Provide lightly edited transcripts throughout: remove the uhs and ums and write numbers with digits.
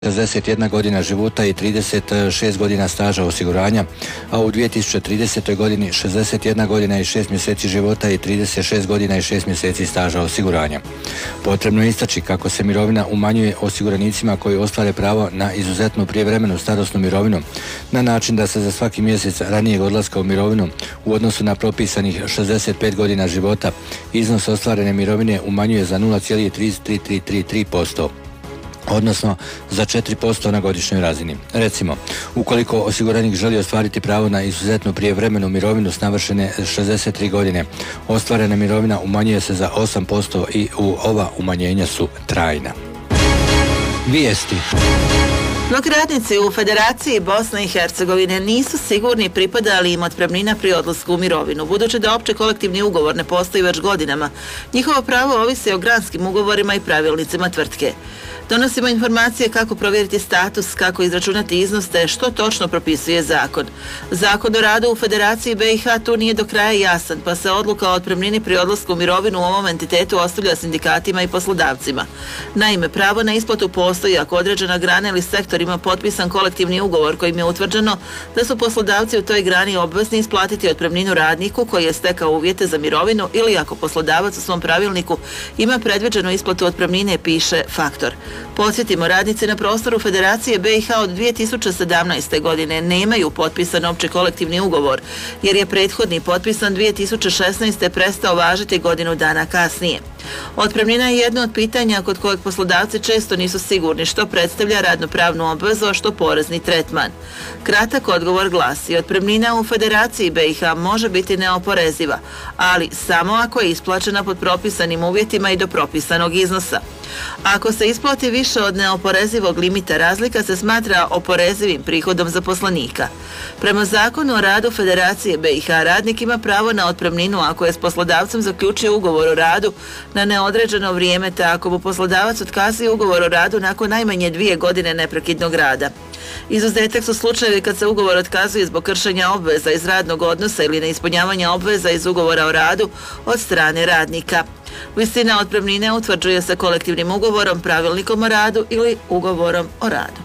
61 godina života i 36 godina staža osiguranja, a u 2030. godini 61 godina i 6 mjeseci života i 36 godina i 6 mjeseci staža osiguranja. Potrebno je istaći kako se mirovina umanjuje osiguranicima koji ostvare pravo na izuzetnu prijevremenu starosnu mirovinu na način da se za svaki mjesec ranijeg odlaska u mirovinu u odnosu na propisanih 65 godina života iznos ostvarene mirovine umanjuje za 0,3333%. odnosno za 4% na godišnjoj razini. Recimo, ukoliko osiguranik želi ostvariti pravo na izuzetnu prijevremenu mirovinu s navršene 63 godine, ostvarena mirovina umanjuje se za 8% i ova umanjenja su trajna. Vijesti. Mnogi radnici u Federaciji Bosne i Hercegovine nisu sigurni pripada li im otpremnina pri odlasku u mirovinu. Budući da opće kolektivni ugovor ne postoji već godinama, njihovo pravo ovisi o granskim ugovorima i pravilnicima tvrtke. Donosimo informacije kako provjeriti status, kako izračunati iznos te što točno propisuje zakon. Zakon o radu u Federaciji BiH tu nije do kraja jasan, pa se odluka o otpremnini pri odlasku u mirovinu u ovom entitetu ostavlja sindikatima i poslodavcima. Naime, pravo na isplatu postoji ako određena grana ili sektor ima potpisan kolektivni ugovor kojim je utvrđeno da su poslodavci u toj grani obvezni isplatiti otpremninu radniku koji je stekao uvjete za mirovinu ili ako poslodavac u svom pravilniku ima predviđenu isplatu otpremnine, piše faktor. Podsjetimo, radnici na prostoru Federacije BiH od 2017. godine nemaju potpisan opći kolektivni ugovor, jer je prethodni potpisan 2016. prestao važiti godinu dana kasnije. Otpremnina je jedno od pitanja kod kojeg poslodavci često nisu sigurni što predstavlja radnopravnu obvezu, a što porezni tretman. Kratak odgovor glasi: otpremnina u Federaciji BiH može biti neoporeziva, ali samo ako je isplaćena pod propisanim uvjetima i do propisanog iznosa. Ako se isplati više od neoporezivog limita, razlika se smatra oporezivim prihodom zaposlenika. Prema zakonu o radu Federacije BiH, radnik ima pravo na otpremninu ako je s poslodavcem zaključio ugovor o radu na neodređeno vrijeme, te ako mu poslodavac otkazuje ugovor o radu nakon najmanje 2 godine neprekidnog rada. Izuzetak su slučajevi kad se ugovor otkazuje zbog kršenja obveza iz radnog odnosa ili neispunjavanja obveza iz ugovora o radu od strane radnika. Visina otpremnine utvrđuje se kolektivnim ugovorom, pravilnikom o radu ili ugovorom o radu.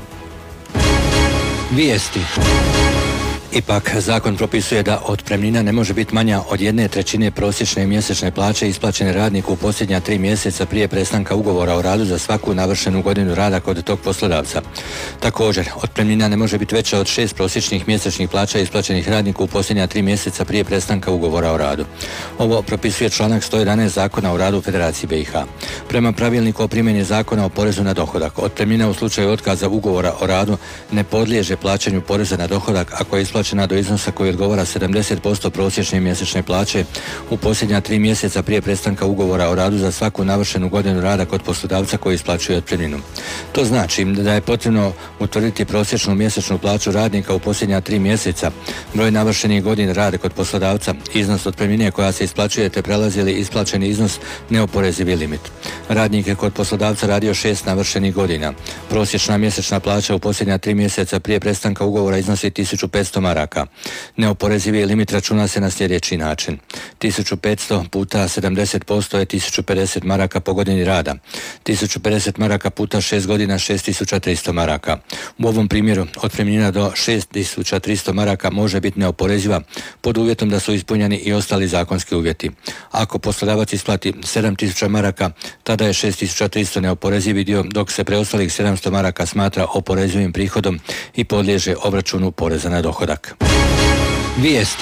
Vijesti. Ipak, zakon propisuje da otpremnina ne može biti manja od 1/3 prosječne mjesečne plaće isplaćene radniku u posljednja 3 mjeseca prije prestanka ugovora o radu za svaku navršenu godinu rada kod tog poslodavca. Također, otpremnina ne može biti veća od 6 prosječnih mjesečnih plaća isplaćenih radniku u posljednja 3 mjeseca prije prestanka ugovora o radu. Ovo propisuje članak 111 Zakona o radu u Federaciji BiH. Prema pravilniku o primjeni Zakona o porezu na dohodak, otpremnina u slučaju otkaza ugovora o radu ne podliježe plaćanju poreza na dohodak ako je isplaćena do iznosa koji odgovara 70% prosječne mjesečne plaće u posljednja 3 mjeseca prije prestanka ugovora o radu za svaku navršenu godinu rada kod poslodavca koji isplaćuje otpremninu. To znači da je potrebno utvrditi prosječnu mjesečnu plaću radnika u posljednja 3 mjeseca, broj navršenih godina rada kod poslodavca, iznos otpremnine koja se isplaćuje te prelazi li isplaćeni iznos neoporezivi limit. Radnik je kod poslodavca radio 6 navršenih godina. Prosječna mjesečna plaća u posljednja 3 mjeseca prije prestanka ugovora iznosi 1500 maraka. Neoporezivi limit računa se na sljedeći način: 1500 puta 70% je 1050 maraka po godini rada. 1050 maraka puta 6 godina 6300 maraka. U ovom primjeru otpremnina do 6300 maraka može biti neoporeziva pod uvjetom da su ispunjeni i ostali zakonski uvjeti. Ako poslodavac isplati 7000 maraka, tada je 6300 neoporezivi dio, dok se preostalih 700 maraka smatra oporezivim prihodom i podliježe obračunu poreza na dohodak. Vijesti.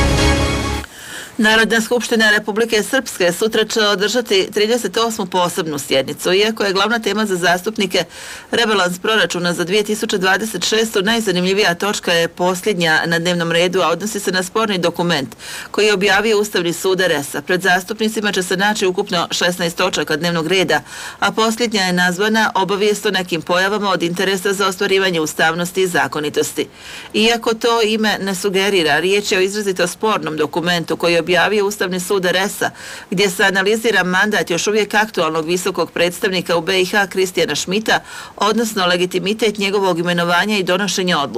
Narodna skupština Republike Srpske sutra će održati 38. posebnu sjednicu. Iako je glavna tema za zastupnike rebalans proračuna za 2026. najzanimljivija točka je posljednja na dnevnom redu, a odnosi se na sporni dokument koji je objavio Ustavni sud RS-a. Pred zastupnicima će se naći ukupno 16 točaka dnevnog reda, a posljednja je nazvana obavijest o nekim pojavama od interesa za ostvarivanje ustavnosti i zakonitosti. Iako to ime ne sugerira, riječ je o izrazito spornom dokumentu koji je objavio Ustavni sud RS-a, gdje se analizira mandat još uvijek aktualnog visokog predstavnika u BiH Kristijana Šmita, odnosno legitimitet njegovog imenovanja i donošenja odluka.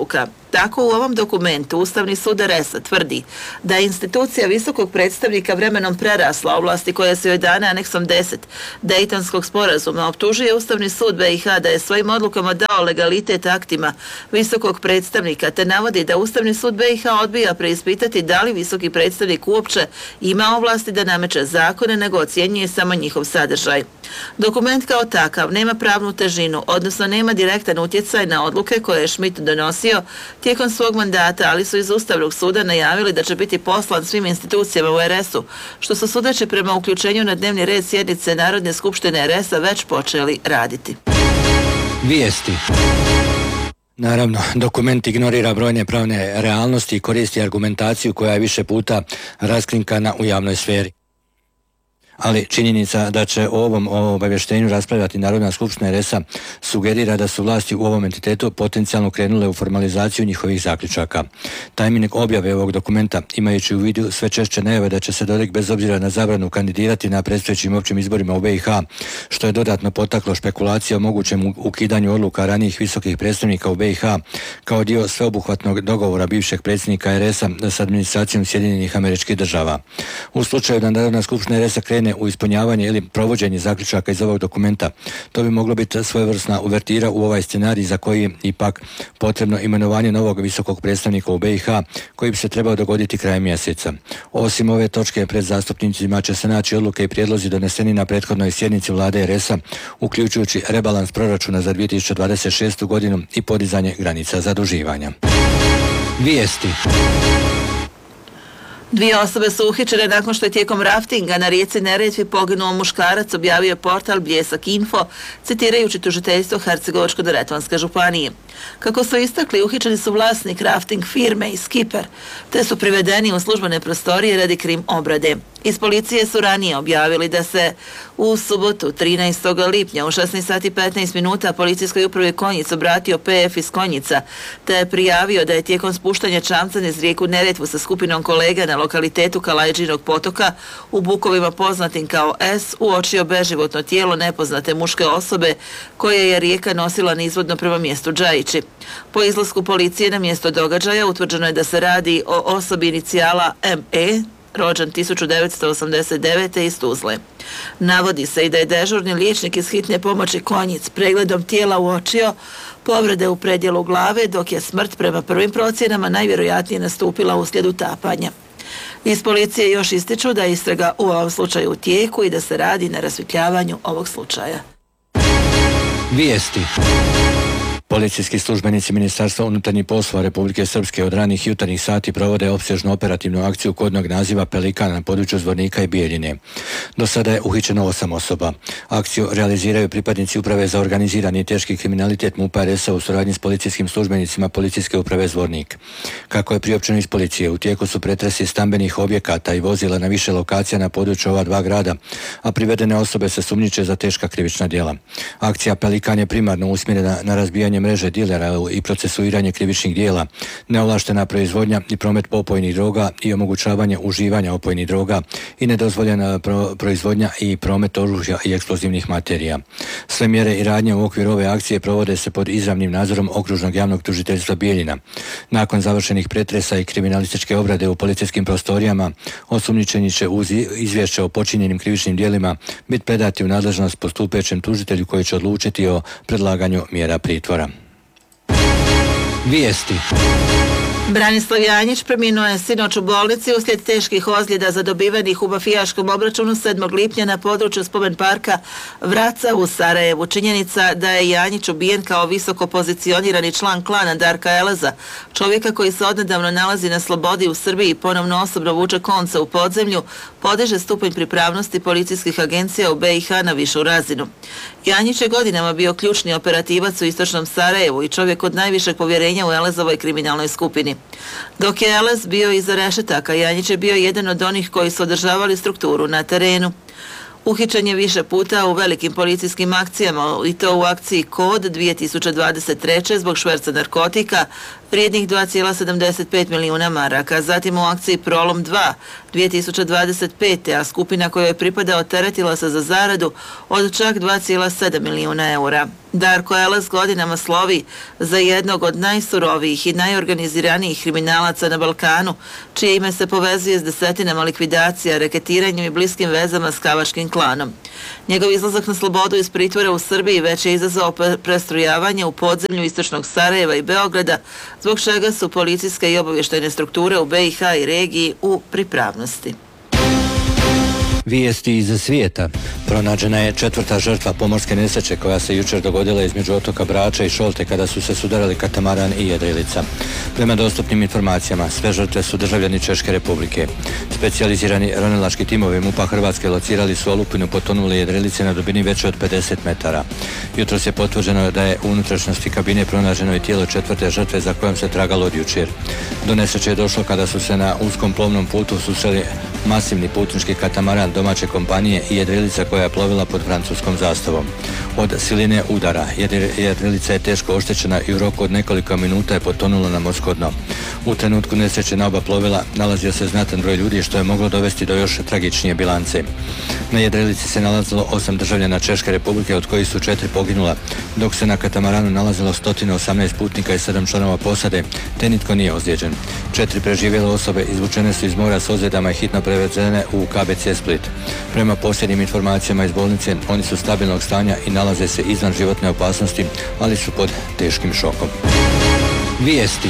Tako u ovom dokumentu Ustavni sud RS-a tvrdi da je institucija visokog predstavnika vremenom prerasla ovlasti koje su joj dane aneksom 10 Dejtonskog sporazuma. Optužuje Ustavni sud BiH da je svojim odlukama dao legalitet aktima visokog predstavnika, te navodi da Ustavni sud BiH odbija preispitati da li visoki predstavnik uopće ima ovlasti da nameće zakone, nego ocjenjuje samo njihov sadržaj. Dokument kao takav nema pravnu težinu, odnosno nema direktan utjecaj na odluke koje je Schmidt donosio tijekom svog mandata, ali su iz Ustavnog suda najavili da će biti poslan svim institucijama u RS-u, što su sudeći prema uključenju na dnevni red sjednice Narodne skupštine RS-a već počeli raditi. Vijesti. Naravno, dokument ignorira brojne pravne realnosti i koristi argumentaciju koja je više puta raskrinkana u javnoj sferi. Ali činjenica da će o ovom obavještenju raspravljati Narodna skupština RS-a sugerira da su vlasti u ovom entitetu potencijalno krenule u formalizaciju njihovih zaključaka. Tajminik objave ovog dokumenta, imajući u vidu sve češće najave da će se Dodik bez obzira na zabranu kandidirati na predstojećim općim izborima u BiH, što je dodatno potaklo špekulacije o mogućem ukidanju odluka ranijih visokih predstavnika u BiH kao dio sveobuhvatnog dogovora bivšeg predsjednika RS-a s administracijom Sjedinjenih Američkih Država. U slučaju da Narodna skupština RS-a krene u ispunjavanje ili provođenje zaključaka iz ovog dokumenta, to bi moglo biti svojevrsna uvertira u ovaj scenarij za koji je ipak potrebno imenovanje novog visokog predstavnika u BiH koji bi se trebao dogoditi krajem mjeseca. Osim ove točke pred zastupnicima će se naći odluke i prijedlozi doneseni na prethodnoj sjednici vlade RS-a, uključujući rebalans proračuna za 2026. godinu i podizanje granica zaduživanja. Vijesti. 2 osobe su uhićene nakon što je tijekom raftinga na rijeci Neretvi poginuo muškarac, objavio portal Bljesak Info, citirajući tužiteljstvo Hercegovačko-neretvanske županije. Kako su istakli, uhićeni su vlasnik rafting firme i skiper, te su privedeni u službene prostorije radi krim obrade. Iz policije su ranije objavili da se u subotu 13. lipnja u 16:15 policijskoj upravi Konjic obratio PF iz Konjica, te je prijavio da je tijekom spuštanja čamca niz rijeku Neretvu sa skupinom kolega na lokalitetu Kalajđinog potoka u bukovima poznatim kao S uočio beživotno tijelo nepoznate muške osobe koje je rijeka nosila nizvodno prema mjestu Džajići. Po izlasku policije na mjesto događaja utvrđeno je da se radi o osobi inicijala ME, rođen 1989. iz Tuzle. Navodi se i da je dežurni liječnik iz hitne pomoći Konjic pregledom tijela uočio povrede u predjelu glave, dok je smrt prema prvim procjenama najvjerojatnije nastupila uslijed utapanja. Iz policije još ističu da je istraga u ovom slučaju u tijeku i da se radi na rasvjetljavanju ovog slučaja. Vijesti. Policijski službenici Ministarstva unutarnjih poslova Republike Srpske od ranih jutarnjih sati provode opsežnu operativnu akciju kodnog naziva Pelikan na području Zvornika i Bijeljine. Do sada je uhićeno 8 osoba. Akciju realiziraju pripadnici Uprave za organizirani i teški kriminalitet MUP-a RS-a u suradnji s policijskim službenicima Policijske uprave Zvornik. Kako je priopćeno iz policije, u tijeku su pretresi stambenih objekata i vozila na više lokacija na području ova 2 grada, a privedene osobe se sumnjiče za teška krivična djela. Akcija Pelikan je primarno usmjerena na razbijanje mreže dilera i procesuiranje krivičnih djela, neovlaštena proizvodnja i promet opojnih droga i omogućavanje uživanja opojnih droga i nedozvoljena proizvodnja i promet oružja i eksplozivnih materija. Sve mjere i radnje u okviru ove akcije provode se pod izravnim nadzorom Okružnog javnog tužiteljstva Bijeljina. Nakon završenih pretresa i kriminalističke obrade u policijskim prostorijama, osumnjičeni će uz izvješće o počinjenim krivičnim djelima biti predati u nadležnost postupećem tužitelju koji će odlučiti o predlaganju mjera pritvora. Vijesti. Branislav Janjić preminuo je sinoć u bolnici uslijed teških ozljeda zadobivenih u mafijaškom obračunu 7. lipnja na području spomen parka Vraca u Sarajevu. Činjenica da je Janjić ubijen kao visoko pozicionirani član klana Darka Eleza, čovjeka koji se odnedavno nalazi na slobodi u Srbiji i ponovno osobno vuče konce u podzemlju, podiže stupanj pripravnosti policijskih agencija u BiH na višu razinu. Janjić je godinama bio ključni operativac u istočnom Sarajevu i čovjek od najvišeg povjerenja u Elezovoj kriminalnoj skupini. Dok je Elez bio iza rešetaka, Janjić je bio jedan od onih koji su održavali strukturu na terenu. Uhićen je više puta u velikim policijskim akcijama i to u akciji Kod 2023. zbog šverca narkotika vrijednih 2,75 milijuna maraka, zatim u akciji Prolom 2 2025. a skupina kojoj je pripadao teretila se za zaradu od čak 2,7 milijuna eura. Darko Eles godinama slovi za jednog od najsurovijih i najorganiziranijih kriminalaca na Balkanu, čije ime se povezuje s desetinama likvidacija, reketiranjem i bliskim vezama s kavačkim klanom. Njegov izlazak na slobodu iz pritvora u Srbiji već je izazvao prestrojavanje u podzemlju istočnog Sarajeva i Beograda, zbog čega su policijske i obavještajne strukture u BiH i regiji u pripravnosti. Vijesti iz svijeta. Pronađena je 4. žrtva pomorske nesreće koja se jučer dogodila između otoka Brača i Šolte kada su se sudarali katamaran i jedrilica. Prema dostupnim informacijama, sve žrtve su državljani Češke republike. Specijalizirani ronilački timovi MUP-a Hrvatske locirali su olupinu potonule jedrilice na dubini veće od 50 metara. Jutros je potvrđeno da je u unutrašnjosti kabine pronađeno i tijelo 4. žrtve za kojom se tragalo od jučer. Do nesreće je došlo kada su se na uskom plovnom putu susreli masivni putnički katamaran domaće kompanije i jedrilica koja je plovila pod francuskom zastavom. Od siline udara jedrilica je teško oštećena i u roku od nekoliko minuta je potonula na morsko dno. U trenutku nesreće na oba plovila nalazio se znatan broj ljudi što je moglo dovesti do još tragičnije bilance. Na jedrilici se nalazilo 8 državljana Češke republike, od kojih su 4 poginula, dok se na katamaranu nalazilo 118 putnika i 7 članova posade, te nitko nije ozlijeđen. 4 preživjele osobe izvučene su iz mora s ozljedama i hitno prevezene u KBC Split. Prema posljednjim informacijama iz bolnice, oni su stabilnog stanja i nalaze se izvan životne opasnosti, ali su pod teškim šokom. Vijesti.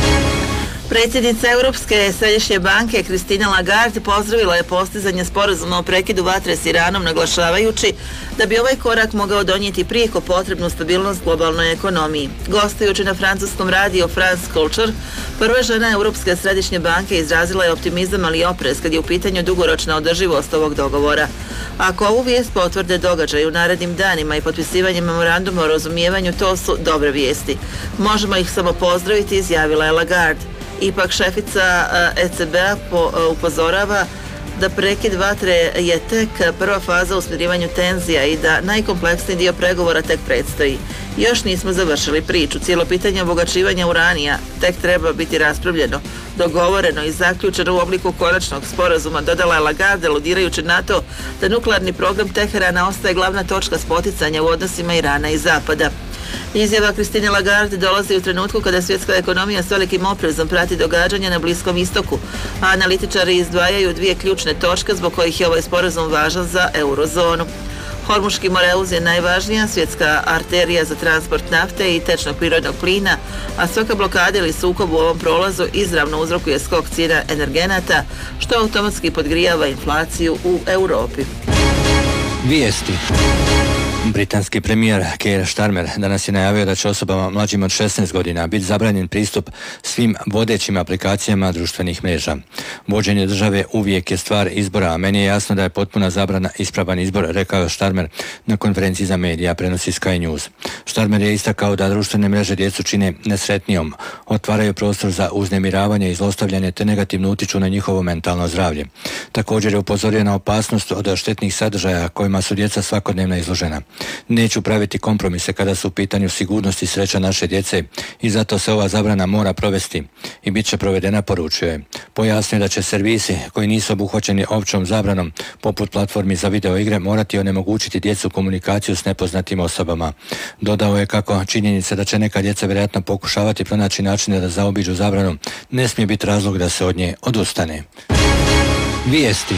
Predsjednica Europske središnje banke Christine Lagarde pozdravila je postizanje sporazuma o prekidu vatre s Iranom, naglašavajući da bi ovaj korak mogao donijeti prijeko potrebnu stabilnost globalnoj ekonomiji. Gostujući na francuskom radiju France Culture, prva žena Europske središnje banke izrazila je optimizam, ali i oprez kad je u pitanju dugoročna održivost ovog dogovora. Ako ovu vijest potvrde događaj u narednim danima i potpisivanje memoranduma o razumijevanju, to su dobre vijesti. Možemo ih samo pozdraviti, izjavila je Lagarde. Ipak šefica ECB-a upozorava da prekid vatre je tek prva faza u smirivanju tenzija i da najkompleksniji dio pregovora tek predstoji. Još nismo završili priču. Cijelo pitanje obogaćivanja uranija tek treba biti raspravljeno, dogovoreno i zaključeno u obliku konačnog sporazuma, dodala je Lagarde, aludirajući na to da nuklearni program Teherana ostaje glavna točka spoticanja u odnosima Irana i Zapada. Izjava Christine Lagarde dolazi u trenutku kada svjetska ekonomija s velikim oprezom prati događanja na Bliskom istoku, a analitičari izdvajaju dvije ključne točke zbog kojih je ovaj sporazum važan za eurozonu. Hormuški moreuz je najvažnija svjetska arterija za transport nafte i tečnog prirodnog plina, a svaka blokada ili sukob u ovom prolazu izravno uzrokuje skok cijena energenata, što automatski podgrijava inflaciju u Europi. Vijesti. Britanski premijer Keir Starmer danas je najavio da će osobama mlađim od 16 godina biti zabranjen pristup svim vodećim aplikacijama društvenih mreža. Vođenje države uvijek je stvar izbora, a meni je jasno da je potpuna zabrana ispravan izbor, rekao je Starmer na konferenciji za medija, prenosi Sky News. Starmer je istakao da društvene mreže djecu čine nesretnijom, otvaraju prostor za uznemiravanje i zlostavljanje te negativno utiču na njihovo mentalno zdravlje. Također je upozorio na opasnost od štetnih sadržaja kojima su djeca svakodnevno izložena. Neću praviti kompromise kada su u pitanju sigurnost i sreća naše djece i zato se ova zabrana mora provesti i bit će provedena, poručio je. Pojasnio da će servisi koji nisu obuhvaćeni općom zabranom, poput platformi za video igre, morati onemogućiti djecu komunikaciju s nepoznatim osobama. Dodao je kako činjenica da će neka djeca vjerojatno pokušavati pronaći načine da zaobiđu zabranu ne smije biti razlog da se od nje odustane. Vijesti.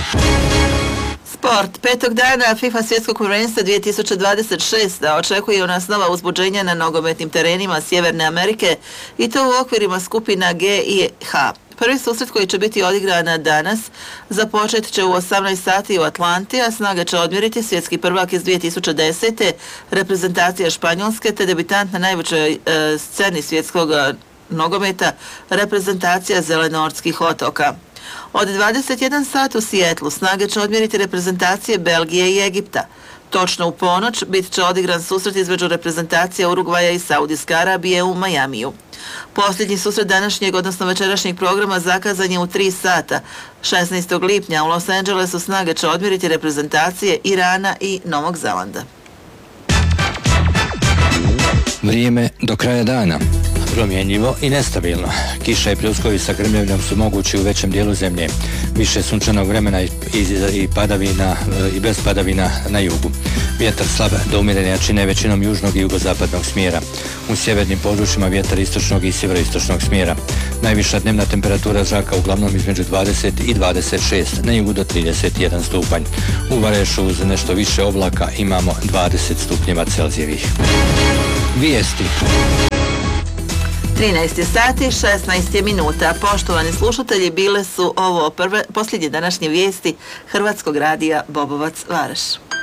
Sport. 5. dana FIFA svjetskog prvenstva 2026. očekuje nas nova uzbuđenja na nogometnim terenima Sjeverne Amerike i to u okvirima skupina G i H. Prvi susret koji će biti odigran danas započet će u 18 sati u Atlanti, a snage će odmjeriti svjetski prvak iz 2010. reprezentacija Španjolske te debitant na najvećoj sceni svjetskog nogometa reprezentacija Zelenortskih otoka. Od 21 sat u Sijetlu snage će odmjeriti reprezentacije Belgije i Egipta. Točno u ponoć bit će odigran susret između reprezentacija Urugvaja i Saudijske Arabije u Majamiju. Posljednji susret današnjeg, odnosno večerašnjeg programa zakazan je u 3 sata. 16. lipnja u Los Angelesu snage će odmjeriti reprezentacije Irana i Novog Zelanda. Vrijeme do kraja dana. Promjenjivo i nestabilno. Kiša i pljuskovi sa grmljavinom su mogući u većem dijelu zemlje. Više sunčanog vremena i bez padavina na jugu. Vjetar slab do umjerene jačine većinom južnog i jugozapadnog smjera. U sjevernim područjima vjetar istočnog i sjeveroistočnog smjera. Najviša dnevna temperatura zraka uglavnom između 20 i 26, na jugu do 31 stupanj. U Varešu uz nešto više oblaka imamo 20 stupnjeva Celzijevih. Vijesti. 13 sati, 16 minuta. Poštovani slušatelji, bile su ovo posljednje današnje vijesti Hrvatskog radija Bobovac Vareš.